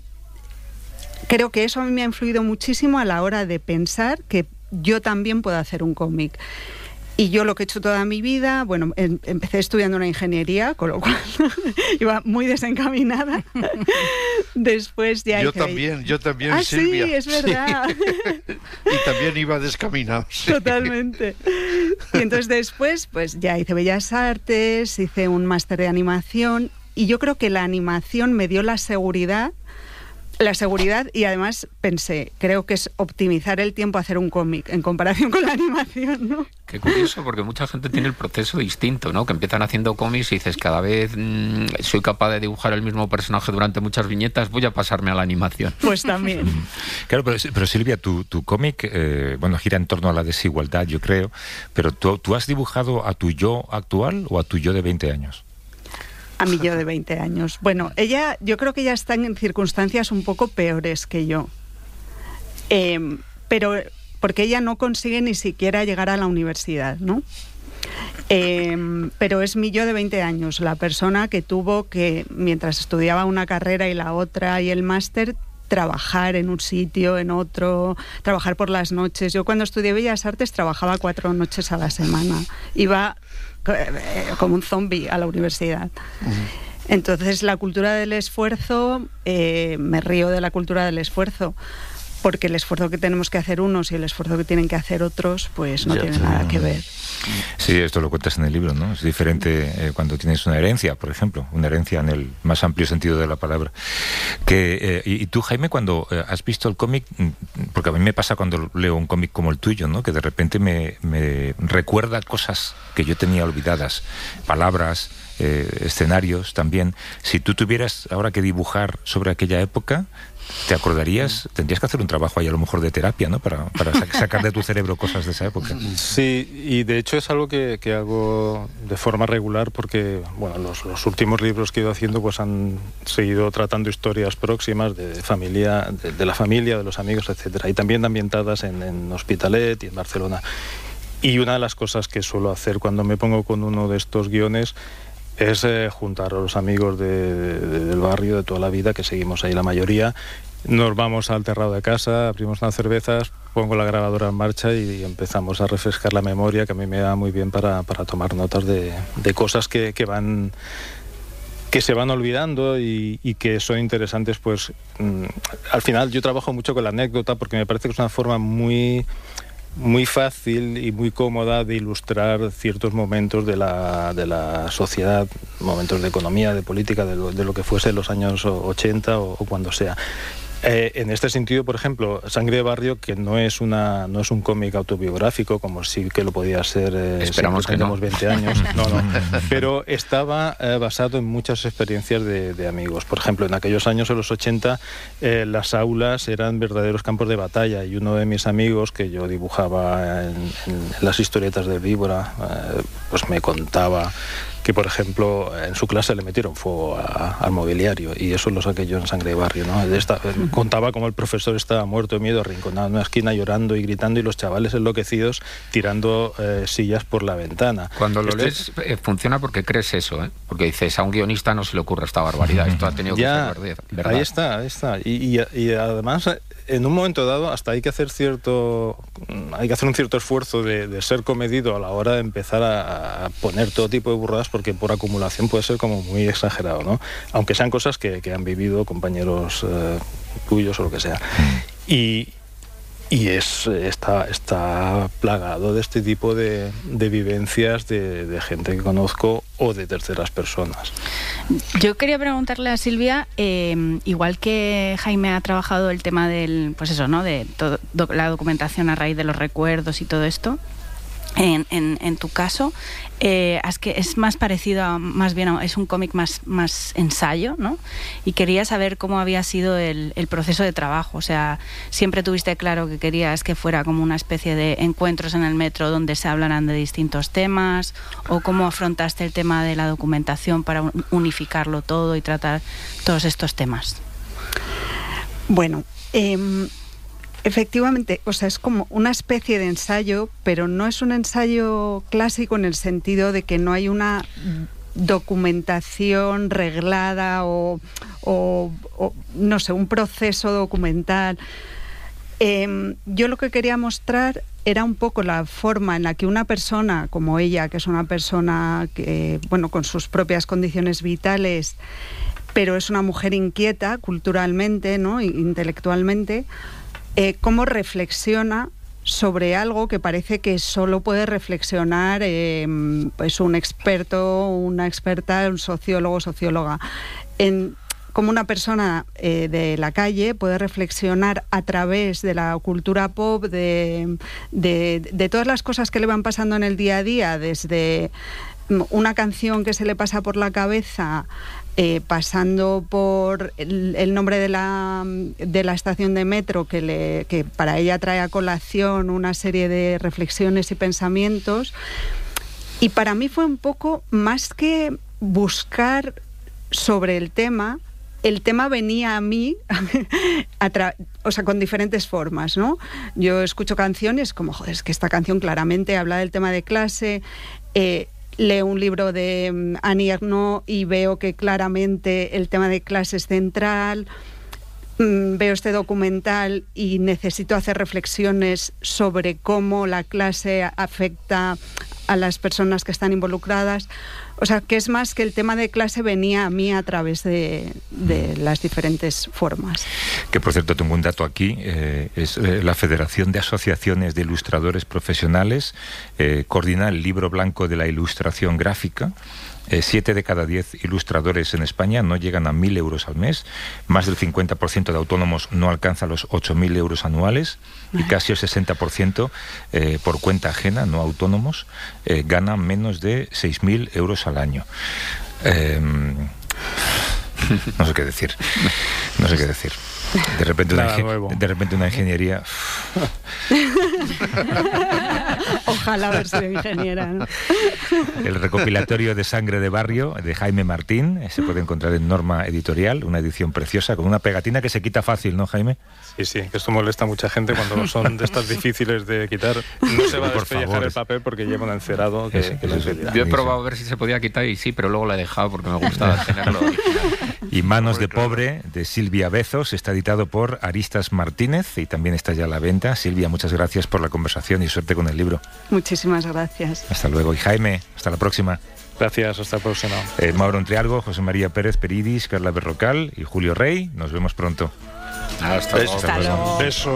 creo que eso a mí me ha influido muchísimo a la hora de pensar que yo también puedo hacer un cómic. Y yo lo que he hecho toda mi vida, bueno, em, empecé estudiando una ingeniería, con lo cual iba muy desencaminada. Después ya Yo hice... también, yo también, ah, Silvia. Sí, es verdad. Sí. Y también iba descaminado. Sí. Totalmente. Y entonces después, pues ya hice Bellas Artes, hice un máster de animación, y yo creo que la animación me dio la seguridad La seguridad y además pensé, creo que es optimizar el tiempo a hacer un cómic en comparación con la animación, ¿no? Qué curioso, porque mucha gente tiene el proceso distinto, ¿no? Que empiezan haciendo cómics y dices, cada vez mmm, soy capaz de dibujar el mismo personaje durante muchas viñetas, voy a pasarme a la animación. Pues también. Claro, pero, pero Silvia, tu, tu cómic, eh, bueno, gira en torno a la desigualdad, yo creo, pero ¿tú, tú has dibujado a tu yo actual o a tu yo de veinte años? A mi yo de veinte años. Bueno, ella, yo creo que ella está en circunstancias un poco peores que yo. Eh, pero porque ella no consigue ni siquiera llegar a la universidad, ¿no? Eh, pero es mi yo de veinte años, la persona que tuvo que, mientras estudiaba una carrera y la otra y el máster, trabajar en un sitio, en otro, trabajar por las noches. Yo cuando estudié Bellas Artes trabajaba cuatro noches a la semana. Iba eh, como un zombie a la universidad. Uh-huh. Entonces la cultura del esfuerzo, eh, me río de la cultura del esfuerzo, porque el esfuerzo que tenemos que hacer unos y el esfuerzo que tienen que hacer otros, pues no ya tiene nada que ver. Sí, esto lo cuentas en el libro, ¿no? Es diferente eh, cuando tienes una herencia, por ejemplo, una herencia en el más amplio sentido de la palabra. Que, eh, y, y tú, Jaime, cuando eh, has visto el cómic, porque a mí me pasa cuando leo un cómic como el tuyo, ¿no? Que de repente me, me recuerda cosas que yo tenía olvidadas, palabras, eh, escenarios también. Si tú tuvieras ahora que dibujar sobre aquella época, ¿te acordarías? Tendrías que hacer un trabajo ahí a lo mejor de terapia, ¿no? Para, para sacar de tu cerebro cosas de esa época. Sí, y de hecho es algo que, que hago de forma regular porque, bueno, los, los últimos libros que he ido haciendo pues han seguido tratando historias próximas de familia, de, de la familia, de los amigos, etcétera, y también ambientadas en, en Hospitalet y en Barcelona. Y una de las cosas que suelo hacer cuando me pongo con uno de estos guiones es eh, juntar a los amigos de, de, del barrio de toda la vida, que seguimos ahí la mayoría, nos vamos al terrado de casa, abrimos unas cervezas, pongo la grabadora en marcha y, y empezamos a refrescar la memoria, que a mí me da muy bien para, para tomar notas de, de cosas que, que van que se van olvidando y, y que son interesantes. Pues mmm, al final yo trabajo mucho con la anécdota porque me parece que es una forma muy muy fácil y muy cómoda de ilustrar ciertos momentos de la, de la sociedad, momentos de economía, de política, de lo, de lo que fuese en los años ochenta o, o cuando sea. Eh, en este sentido, por ejemplo, Sangre de Barrio, que no es una no es un cómic autobiográfico, como sí que lo podía ser, eh, esperamos que tenemos no. veinte años, no, no, pero estaba eh, basado en muchas experiencias de, de amigos. Por ejemplo, en aquellos años, en los ochenta, eh, las aulas eran verdaderos campos de batalla, y uno de mis amigos, que yo dibujaba en, en las historietas de Víbora, eh, pues me contaba que, por ejemplo, en su clase le metieron fuego a, al mobiliario, y eso lo saqué yo en Sangre de Barrio, ¿no? Esta, contaba cómo el profesor estaba muerto de miedo, arrinconado en una esquina, llorando y gritando, y los chavales enloquecidos tirando eh, sillas por la ventana. Cuando lo este... lees, eh, funciona porque crees eso, ¿eh? Porque dices, a un guionista no se le ocurre esta barbaridad, esto ha tenido que ya, ser verdad. Ahí está, ahí está. Y, y, y además, en un momento dado, hasta hay que hacer cierto hay que hacer un cierto esfuerzo de, de ser comedido a la hora de empezar a, a poner todo tipo de burradas, porque por acumulación puede ser como muy exagerado, ¿no? Aunque sean cosas que, que han vivido compañeros eh, tuyos o lo que sea. Y, y es está, está plagado de este tipo de, de vivencias de, de gente que conozco o de terceras personas. Yo quería preguntarle a Silvia, eh, igual que Jaime ha trabajado el tema del, pues eso, ¿no? De todo, do, la documentación a raíz de los recuerdos y todo esto. En, en, en tu caso, eh, es que es más parecido a, más bien a, es un cómic más, más ensayo, ¿no? Y quería saber cómo había sido el, el proceso de trabajo. O sea, siempre tuviste claro que querías que fuera como una especie de encuentros en el metro donde se hablaran de distintos temas, o cómo afrontaste el tema de la documentación para unificarlo todo y tratar todos estos temas. Bueno, eh... efectivamente, o sea, es como una especie de ensayo, pero no es un ensayo clásico en el sentido de que no hay una documentación reglada o, o, o no sé, un proceso documental. Eh, yo lo que quería mostrar era un poco la forma en la que una persona como ella, que es una persona que, bueno, con sus propias condiciones vitales, pero es una mujer inquieta culturalmente, ¿no? Intelectualmente, Eh, cómo reflexiona sobre algo que parece que solo puede reflexionar eh, pues un experto, una experta, un sociólogo, socióloga. En, como una persona eh, de la calle puede reflexionar a través de la cultura pop, de, de, de todas las cosas que le van pasando en el día a día, desde una canción que se le pasa por la cabeza, Eh, pasando por el, el nombre de la, de la estación de metro, que, le, que para ella trae a colación una serie de reflexiones y pensamientos. Y para mí fue un poco más que buscar sobre el tema, el tema venía a mí, a tra- o sea, con diferentes formas, ¿no? Yo escucho canciones como, joder, es que esta canción claramente habla del tema de clase. eh, Leo un libro de Annie Ernaux y veo que claramente el tema de clase es central. mm, veo este documental y necesito hacer reflexiones sobre cómo la clase afecta a las personas que están involucradas. O sea, que es más que el tema de clase venía a mí a través de, de las diferentes formas. Que, por cierto, tengo un dato aquí, eh, es eh, la Federación de Asociaciones de Ilustradores Profesionales, eh, coordina el Libro Blanco de la Ilustración Gráfica. Eh, siete de cada diez ilustradores en España no llegan a mil euros al mes, más del cincuenta por ciento de autónomos no alcanza los ocho mil euros anuales y casi el sesenta por ciento eh, por cuenta ajena, no autónomos, eh, ganan menos de seis mil euros al año. Eh, no sé qué decir, no sé qué decir. De repente, una, ingen- de repente una ingeniería. Ojalá haber sido ingeniera, ¿no? El recopilatorio de Sangre de Barrio de Jaime Martín se puede encontrar en Norma Editorial, una edición preciosa con una pegatina que se quita fácil, ¿no, Jaime? Sí, sí, que esto molesta a mucha gente cuando son de estas difíciles de quitar. No se va a despellejar el papel porque lleva un encerado que, sí, que lo impedirá. Yo he probado a ver si se podía quitar y sí, pero luego lo he dejado porque me gusta tenerlo original. Y Manos de Pobre, de Silvia Bezos, está editado por Aristas Martínez y también está ya a la venta. Silvia, muchas gracias por la conversación y suerte con el libro. Muchísimas gracias. Hasta luego. Y Jaime, hasta la próxima. Gracias, hasta la próxima. Eh, Mauro Entrialgo, José María Pérez Peridis, Carla Berrocal y Julio Rey. Nos vemos pronto. Hasta luego. Hasta luego. Beso.